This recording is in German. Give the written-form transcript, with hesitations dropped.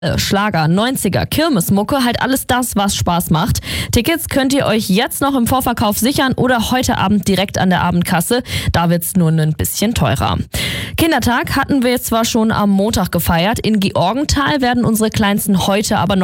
Schlager, 90er, Kirmesmucke, halt alles das, was Spaß macht. Tickets könnt ihr euch jetzt noch im Vorverkauf sichern oder heute Abend direkt an der Abendkasse. Da wird's nur ein bisschen teurer. Kindertag hatten wir jetzt zwar schon am Montag gefeiert. In Georgenthal werden unsere Kleinsten heute aber noch